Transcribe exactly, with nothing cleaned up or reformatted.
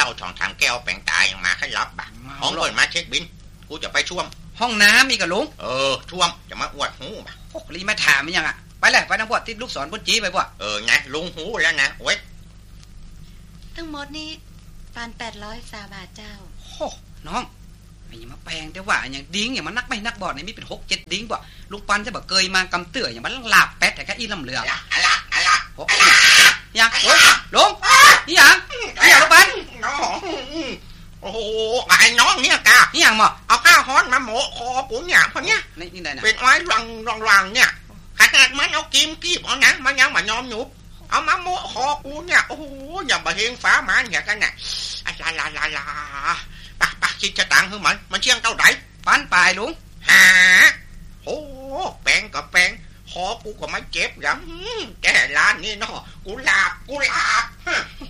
าช่องทางแก้วแปลงตายยังมาขยับบ่ห้องเปิดมาเช็คบินกูจะไปช่วมห้องน้ำมีกะลุงเออช่วมจะมาอวดหูบ่พวกลีมาถามมันยังอ่ะไปเลยไปน้ำพวดที่ลูกศรพุ่นจีไปพวกเออไงลุงหูแล้วนะโอ้ยทั้งหมดนี้ปานแปดร้อยสาบาทเจ้าโอ้น้องไม่ยังมาแปลงแต่ว่าอย่างดิ้งอย่างมันนักไม่นักบอดในมีเป็นหกเจ็ดดิ้งบ่ลุงปันจะบอกเกยมากำเตื่ออย่างมันลาบแป๊ดแต่แค่อีลำเหลืออะไรอะไรอะไรยังโอ้ยลุงนี่ยังนี่ยังลุงปันน้องโอ้โหไอ้น้องเนี่ยกะนี่ยังบ่เอาข้าวฮ้อนมาโหมคอปุ๋ยเนี่ยพอเนี้ยนี่นี่ได้นะเป็นอ้อยรังรังรังเนี่ยขนาดมันเอากิมกีบเอานะมันยังมายอมหยุบเอามาโมคอกูเนี่ยโอ้โหอย่ามาเฮงฟ้ามันอย่างกันน่ะลาลาลาลาปะปะคิดจะตังค์คือมันมันเชียงเท่าไหร่ปันปลายลุงหาโอ้แปลงกับแปลงคอกูก็ไม่เจ็บอย่างแก่ร้านนี่เนาะกูหลับกูหลับ